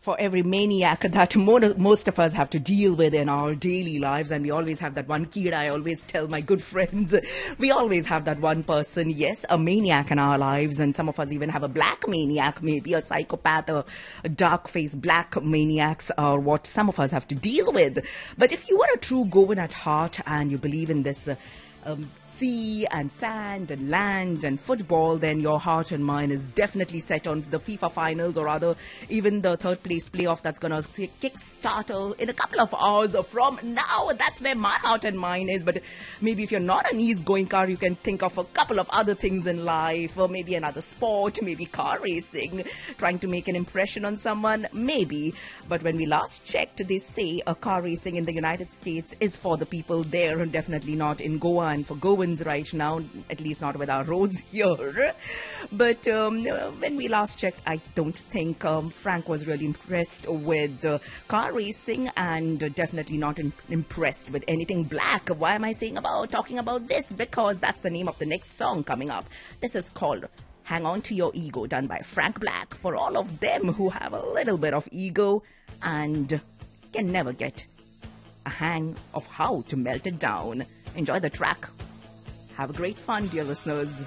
for every maniac that most of us have to deal with in our daily lives. And we always have that one kid. I always tell my good friends, we always have that one person, yes, a maniac in our lives. And some of us even have a black maniac, maybe a psychopath, a dark-faced black maniacs are what some of us have to deal with. But if you are a true Goan at heart and you believe in this sea and sand and land and football, then your heart and mind is definitely set on the FIFA finals, or rather even the third place playoff that's going to kick start in a couple of hours from now. That's where my heart and mind is. But maybe if you're not an easygoing car, you can think of a couple of other things in life, or maybe another sport, maybe car racing, trying to make an impression on someone, maybe. But when we last checked, they say car racing in the United States is for the people there, and definitely not in Goa and for Goans right now, at least not with our roads here. But when we last checked, I don't think Frank was really impressed with car racing, and definitely not impressed with anything black. Why am I talking about this? Because that's the name of the next song coming up. This is called Hang On To Your Ego, done by Frank Black, for all of them who have a little bit of ego and can never get a hang of how to melt it down. Enjoy the track. Have a great fun, dear listeners.